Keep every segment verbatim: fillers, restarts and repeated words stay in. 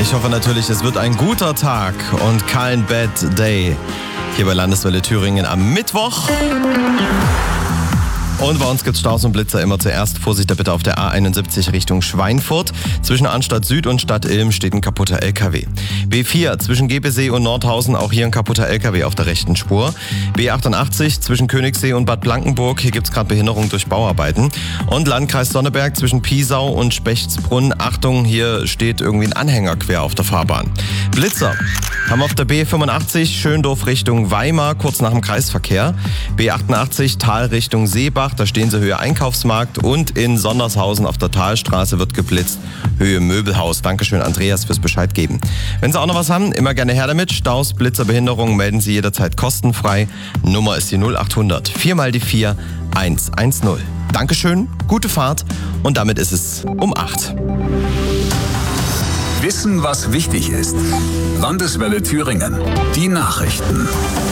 Ich hoffe natürlich, es wird ein guter Tag und kein Bad Day hier bei Landeswelle Thüringen am Mittwoch. Und bei uns gibt's Staus und Blitzer immer zuerst. Vorsicht da bitte auf der A einundsiebzig Richtung Schweinfurt. Zwischen Arnstadt Süd und Stadt Ilm steht ein kaputter L K W. B vier zwischen Gebesee und Nordhausen, auch hier ein kaputter L K W auf der rechten Spur. B achtundachtzig zwischen Königssee und Bad Blankenburg, hier gibt's gerade Behinderung durch Bauarbeiten. Und Landkreis Sonneberg zwischen Piesau und Spechtsbrunn. Achtung, hier steht irgendwie ein Anhänger quer auf der Fahrbahn. Blitzer haben wir auf der B fünfundachtzig Schöndorf Richtung Weimar, kurz nach dem Kreisverkehr. B achtundachtzig Tal Richtung Seebach, da stehen sie Höhe Einkaufsmarkt. Und in Sondershausen auf der Talstraße wird geblitzt, Höhe Möbelhaus. Dankeschön, Andreas, fürs Bescheid geben. Wenn Sie auch noch was haben, immer gerne her damit. Staus, Blitzer, Behinderungen melden Sie jederzeit kostenfrei. Nummer ist die null achthundert vier mal die vier eins eins null. Dankeschön, gute Fahrt und damit ist es um acht. Wissen, was wichtig ist. Landeswelle Thüringen. Die Nachrichten.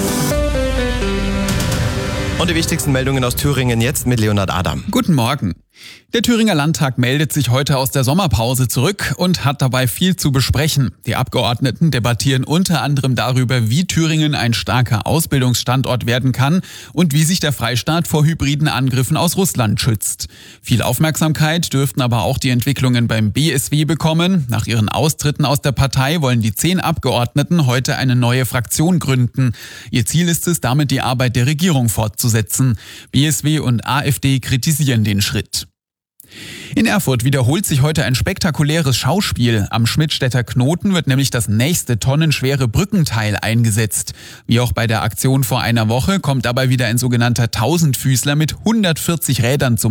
Und die wichtigsten Meldungen aus Thüringen jetzt mit Leonhard Adam. Guten Morgen. Der Thüringer Landtag meldet sich heute aus der Sommerpause zurück und hat dabei viel zu besprechen. Die Abgeordneten debattieren unter anderem darüber, wie Thüringen ein starker Ausbildungsstandort werden kann und wie sich der Freistaat vor hybriden Angriffen aus Russland schützt. Viel Aufmerksamkeit dürften aber auch die Entwicklungen beim B S W bekommen. Nach ihren Austritten aus der Partei wollen die zehn Abgeordneten heute eine neue Fraktion gründen. Ihr Ziel ist es, damit die Arbeit der Regierung fortzusetzen. B S W und AfD kritisieren den Schritt. In Erfurt wiederholt sich heute ein spektakuläres Schauspiel. Am Schmidtstädter Knoten wird nämlich das nächste tonnenschwere Brückenteil eingesetzt. Wie auch bei der Aktion vor einer Woche kommt dabei wieder ein sogenannter Tausendfüßler mit hundertvierzig Rädern zum